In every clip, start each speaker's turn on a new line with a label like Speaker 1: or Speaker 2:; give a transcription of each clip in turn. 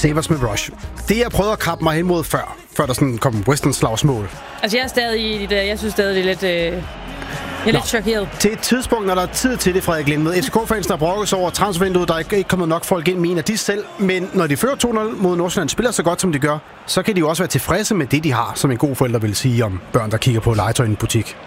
Speaker 1: Sabres med Rush. Det jeg prøvede at kappe mig hen mod før der sådan kom Western-slagsmål.
Speaker 2: Altså jeg er stadig i det, jeg synes stadig det er lidt... Jeg er lidt chokeret.
Speaker 1: Til et tidspunkt, når der er tid til det, Frederik Lind, med FCK-fans, der brokkes over transfervinduet, der er ikke kommet nok folk ind, mener de selv. Men når de fører 2-0 mod Nordsjælland, spiller så godt, som de gør, så kan de jo også være tilfredse med det, de har, som en god forælder vil sige om børn, der kigger på legetøj i en butik.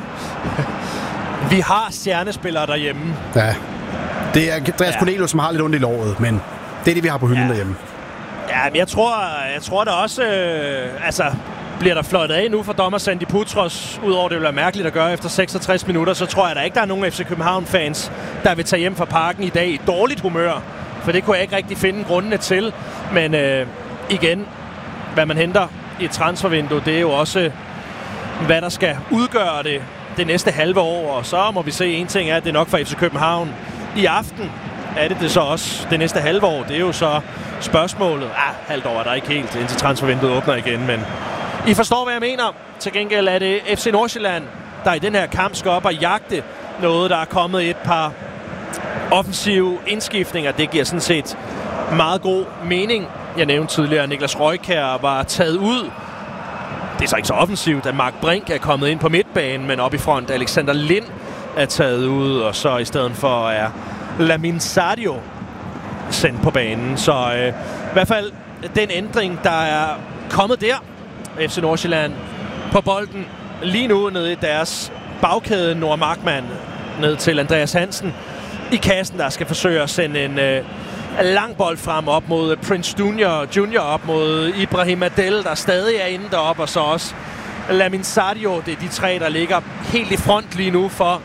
Speaker 3: Vi har stjernespillere derhjemme.
Speaker 1: Ja, det er Andreas Cornelius, som har lidt ondt i låret, men det er det, vi har på hylden derhjemme.
Speaker 3: Ja, men jeg tror der også... bliver der fløjtet af nu for dommer Sandy Putros, udover det vil være mærkeligt at gøre efter 66 minutter, så tror jeg da ikke, der er nogen FC København-fans, der vil tage hjem fra parken i dag i dårligt humør. For det kunne jeg ikke rigtig finde grundene til. Men igen, hvad man henter i et transfervindue, det er jo også, hvad der skal udgøre det næste halve år. Og så må vi se, en ting er, at det er nok for FC København i aften. Er det så også det næste halve år? Det er jo så spørgsmålet. Halvt år er der ikke helt, indtil transfervinduet åbner igen, men I forstår, hvad jeg mener. Til gengæld er det FC Nordsjælland, der i den her kamp skal op og jagte noget, der er kommet et par offensive indskiftninger. Det giver sådan set meget god mening. Jeg nævnte tidligere, at Niklas Røjkjær var taget ud. Det er så ikke så offensivt, at Mark Brink er kommet ind på midtbanen, men op i front Alexander Lind er taget ud, og så i stedet for er Lamin Sadio sendt på banen. Så i hvert fald den ændring, der er kommet der. FC Nordsjælland på bolden lige nu nede i deres bagkæde. Nora Markmann ned til Andreas Hansen i kassen, der skal forsøge at sende en lang bold frem op mod Prince Junior op mod Ibrahim Adel, der stadig er inde deroppe, og så også Lamin Sadio. Det er de tre, der ligger helt i front lige nu for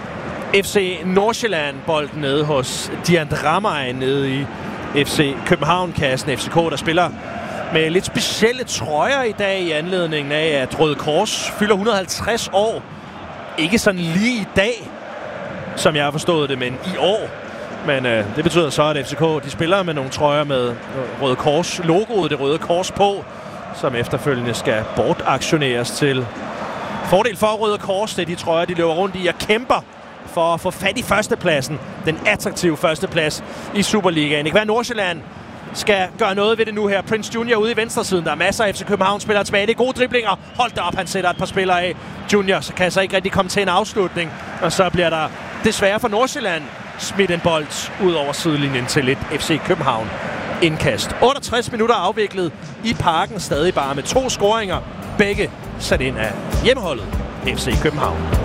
Speaker 3: FC Nordsjælland. Bolden nede hos Dian Ramay nede i FC København-kassen. FCK, der spiller med lidt specielle trøjer i dag i anledningen af, at Røde Kors fylder 150 år. Ikke sådan lige i dag, som jeg har forstået det, men i år. Men det betyder så, at FCK de spiller med nogle trøjer med Røde Kors-logoet, det Røde Kors på, som efterfølgende skal bortaktioneres til fordel for Røde Kors. Det er de trøjer, de løber rundt i og kæmper for at få fat i førstepladsen. Den attraktive førsteplads i Superligaen. Ikke hvad Nordsjælland skal gøre noget ved det nu her. Prince Junior ude i venstresiden. Der er masser af FC København-spillere tilbage. Det er gode driblinger. Hold da op, han sætter et par spillere af. Junior så kan så ikke rigtig komme til en afslutning. Og så bliver der desværre for Nordsjælland smidt en bold ud over sidelinjen til et FC København indkast. 68 minutter afviklet i parken. Stadig bare med 2 scoringer. Begge sat ind af hjemmeholdet FC København.